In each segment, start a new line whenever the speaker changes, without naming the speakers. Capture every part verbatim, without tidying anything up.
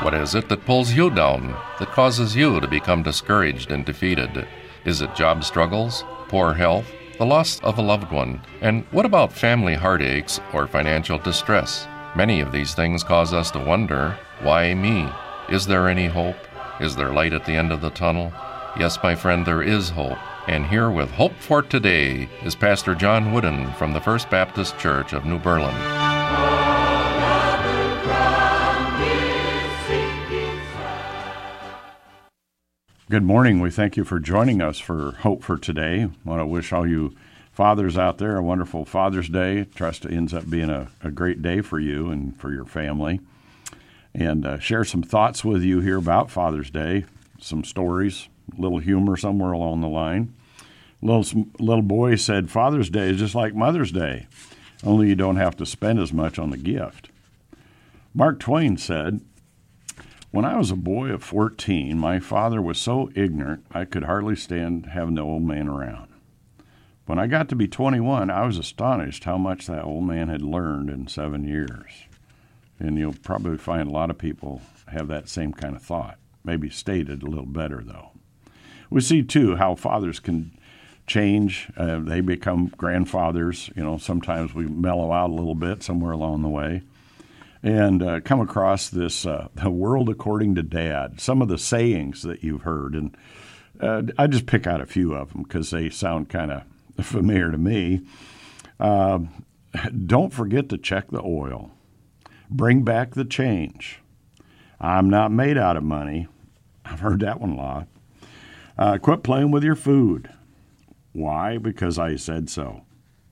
What is it that pulls you down, that causes you to become discouraged and defeated? Is it job struggles, poor health, the loss of a loved one? And what about family heartaches or financial distress? Many of these things cause us to wonder, why me? Is there any hope? Is there light at the end of the tunnel? Yes, my friend, there is hope. And here with Hope for Today is Pastor John Wooden from the First Baptist Church of New Berlin.
Good morning. We thank you for joining us for Hope for Today. I want to wish all you fathers out there a wonderful Father's Day. Trust it ends up being a, a great day for you and for your family. And uh, share some thoughts with you here about Father's Day, some stories, a little humor somewhere along the line. Little, little boy said, Father's Day is just like Mother's Day, only you don't have to spend as much on the gift. Mark Twain said, when I was a boy of fourteen, my father was so ignorant I could hardly stand having the old man around. When I got to be twenty-one, I was astonished how much that old man had learned in seven years. And you'll probably find a lot of people have that same kind of thought, maybe stated a little better, though. We see, too, how fathers can change. Uh, they become grandfathers. You know, sometimes we mellow out a little bit somewhere along the way. And uh, come across this, uh, the world according to Dad, some of the sayings that you've heard. And uh, I just pick out a few of them because they sound kind of familiar to me. Uh, don't forget to check the oil. Bring back the change. I'm not made out of money. I've heard that one a lot. Uh, quit playing with your food. Why? Because I said so.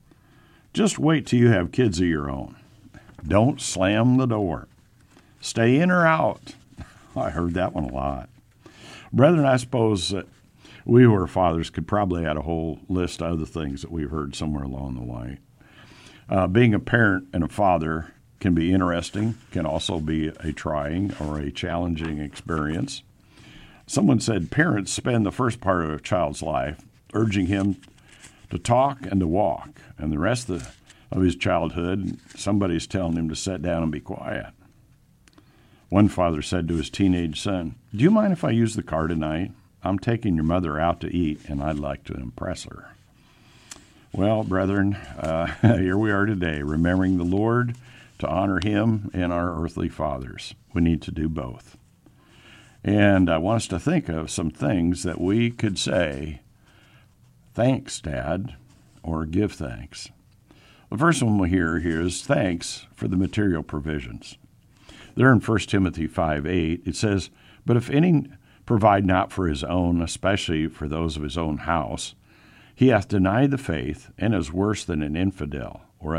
Just wait till you have kids of your own. Don't slam the door. Stay in or out. I heard that one a lot. Brethren, I suppose that we who are fathers could probably add a whole list of other things that we've heard somewhere along the way. Uh, being a parent and a father can be interesting, can also be a trying or a challenging experience. Someone said parents spend the first part of a child's life urging him to talk and to walk, and the rest of the of his childhood, somebody's telling him to sit down and be quiet. One father said to his teenage son, do you mind if I use the car tonight? I'm taking your mother out to eat, and I'd like to impress her. Well, brethren, uh, here we are today, remembering the Lord to honor him and our earthly fathers. We need to do both. And I want us to think of some things that we could say, thanks, Dad, or give thanks. The first one we hear here is thanks for the material provisions. There in First Timothy five eight, it says, but if any provide not for his own, especially for those of his own house, he hath denied the faith, and is worse than an infidel.